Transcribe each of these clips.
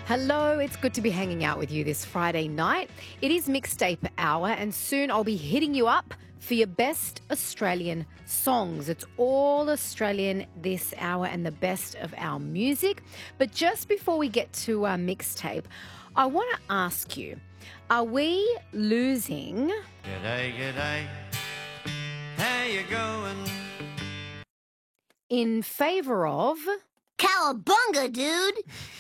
Hello, it's good to be hanging out with you this Friday night. It is Mixtape Hour, and soon I'll be hitting you up for your best Australian songs. It's all Australian this hour and the best of our music. But just before we get to our mixtape, I want to ask you, are we losing G'day, g'day. How you going? in favour of... Cowabunga, dude!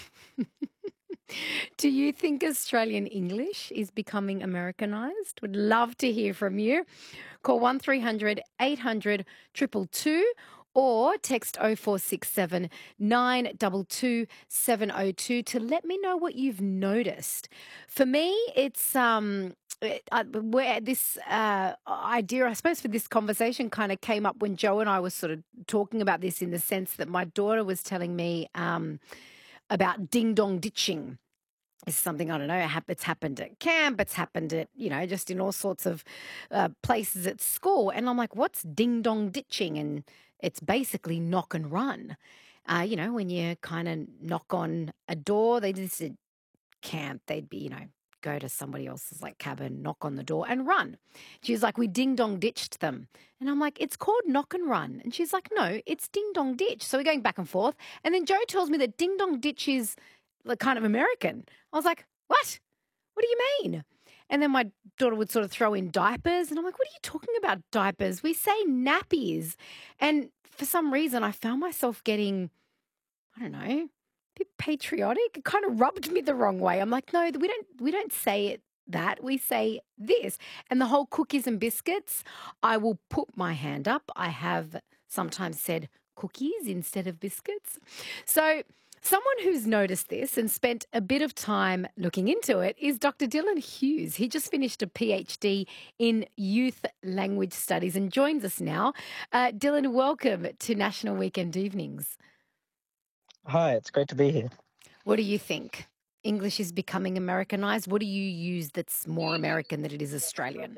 Do you think Australian English is becoming Americanized? Would love to hear from you. Call 1300 800 222 or text 0467 922 702 to let me know what you've noticed. For me, it's where this idea, I suppose, for this conversation kind of came up when Joe and I was sort of talking about this, in the sense that my daughter was telling me about ding-dong ditching. It's something, I don't know, it's happened at camp, it's happened at, just in all sorts of places at school. And I'm like, what's ding-dong ditching? And it's basically knock and run. When you kind of knock on a door, they just at camp, they'd be, go to somebody else's cabin, knock on the door and run. She's like, we ding-dong ditched them. And I'm like, it's called knock and run. And she's like, no, it's ding-dong ditch. So we're going back and forth. And then Joe tells me that ding-dong ditch is kind of American. I was like, what? What do you mean? And then my daughter would sort of throw in diapers. And I'm like, what are you talking about, diapers? We say nappies. And for some reason, I found myself getting, I don't know, a bit patriotic. It kind of rubbed me the wrong way. I'm like, no, we don't say it that. We say this. And the whole cookies and biscuits, I will put my hand up. I have sometimes said cookies instead of biscuits. So someone who's noticed this and spent a bit of time looking into it is Dr. Dylan Hughes. He just finished a PhD in youth language studies and joins us now. Dylan, welcome to National Weekend Evenings. Hi, it's great to be here. What do you think? English is becoming Americanized. What do you use that's more American than it is Australian?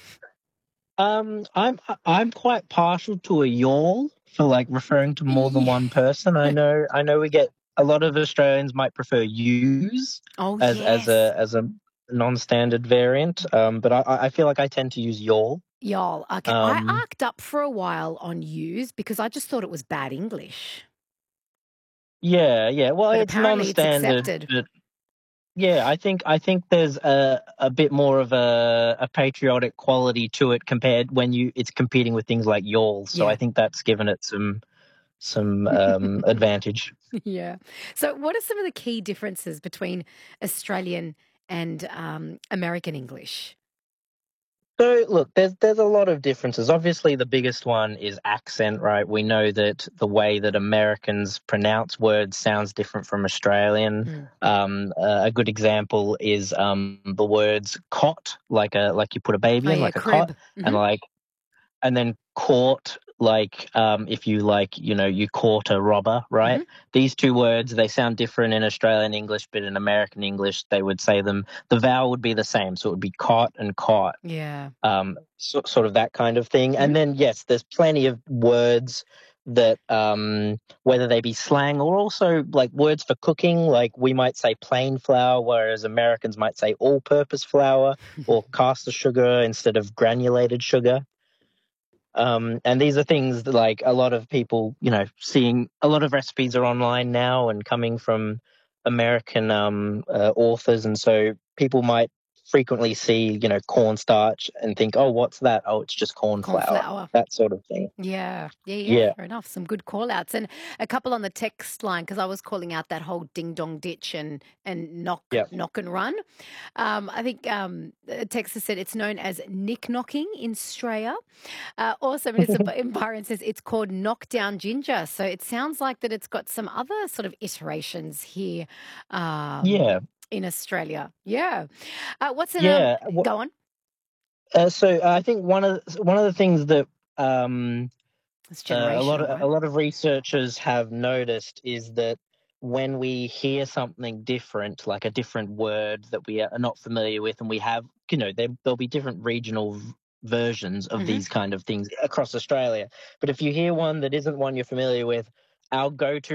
I'm quite partial to a yawl for referring to more than one person. I know we get a lot of Australians might prefer use as a non-standard variant, but I feel like I tend to use yawl. Y'all, okay. I arced up for a while on use because I just thought it was bad English. Yeah. Well, But it's apparently it's non-standard. accepted. But yeah, I think there's a bit more of a patriotic quality to it compared when it's competing with things like yawl. So Yeah. I think that's given it some advantage. Yeah. So what are some of the key differences between Australian and American English? So look, there's a lot of differences. Obviously, the biggest one is accent, right? We know that the way that Americans pronounce words sounds different from Australian. A good example is the words cot, like you put a baby in, like a crib. cot, and then court, if you caught a robber, right? These two words, they sound different in Australian English, but in American English, they would say them, the vowel would be the same. So it would be cot and caught. Yeah. Sort of that kind of thing. And then, yes, there's plenty of words that, whether they be slang or also words for cooking, we might say plain flour, whereas Americans might say all-purpose flour or caster sugar instead of granulated sugar. And these are things that, a lot of people, seeing a lot of recipes are online now and coming from American authors. And so people might frequently see, cornstarch and think, oh, what's that? Oh, it's just corn flour. That sort of thing. Yeah. Yeah. Fair enough. Some good call outs. And a couple on the text line, because I was calling out that whole ding dong ditch and knock and run. I think a texter said it's known as nick knocking in Australia. Also, Minister Byron says it's called knockdown ginger. So it sounds like that it's got some other sort of iterations here. In Australia. Yeah. What's an go on? So I think one of the things that it's a right? lot of researchers have noticed is that when we hear something different, like a different word that we are not familiar with, and we have, there'll be different regional versions of these kind of things across Australia. But if you hear one that isn't one you're familiar with, our go-to